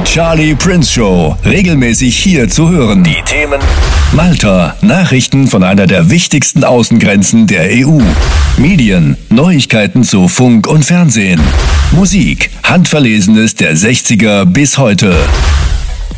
Charlie Prince Show, regelmäßig hier zu hören. Die Themen: Malta, Nachrichten von einer der wichtigsten Außengrenzen der EU. Medien, Neuigkeiten zu Funk und Fernsehen. Musik, Handverlesenes der 60er bis heute.